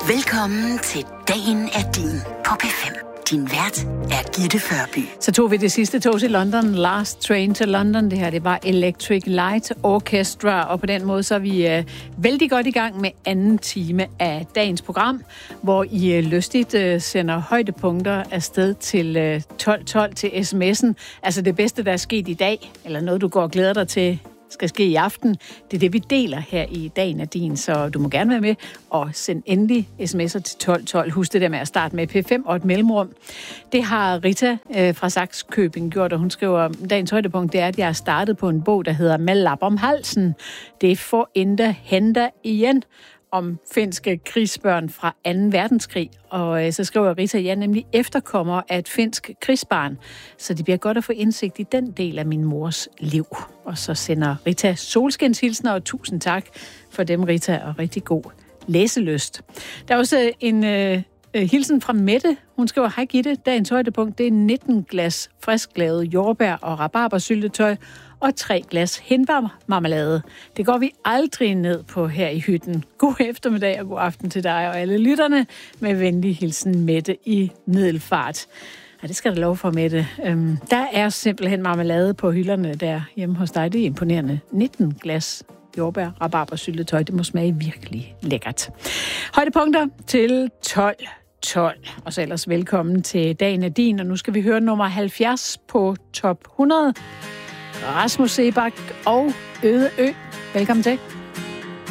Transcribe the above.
Velkommen til Dagen er din på P5. Din vært er Gitte Førby. Så tog vi det sidste tog til London, Last Train to London. Det her, det var Electric Light Orchestra, og på den måde så er vi vældig godt i gang med anden time af dagens program, hvor I lystigt sender højdepunkter afsted til 12.12 til sms'en. Altså det bedste, der er sket i dag, eller noget, du går og glæder dig til, skal ske i aften. Det er det, vi deler her i Dagen af din, så du må gerne være med og send endelig sms'er til 12.12. Husk det der med at starte med P5 og et mellemrum. Det har Rita fra Sakskøbing gjort, og hun skriver, dagens højdepunkt det er, at jeg har startet på en bog, der hedder Med lap om halsen. Det er for endda henter igen om finske krigsbørn fra 2. verdenskrig. Og så skriver Rita, jeg nemlig efterkommer af et finsk krigsbarn, så det bliver godt at få indsigt i den del af min mors liv. Og så sender Rita solskinshilsner, og tusind tak for dem, Rita, og rigtig god læselyst. Der er også en hilsen fra Mette. Hun skriver, hej Gitte, dagens højdepunkt, det er 19 glas frisklavet jordbær og rabarbersyltetøj, og 3 glas hindbærmarmelade. Det går vi aldrig ned på her i hytten. God eftermiddag og god aften til dig og alle lytterne. Med venlig hilsen Mette i Middelfart. Ja, det skal du love for, Mette. Der er simpelthen marmelade på hylderne der hjemme hos dig. Det er imponerende. 19 glas jordbær, rabarbersyltetøj. Det må smage virkelig lækkert. Højdepunkter til 12. Og så ellers velkommen til Dagen af din. Og nu skal vi høre nummer 70 på top 100. Rasmus Sebak og Øde Ø. Velkommen til.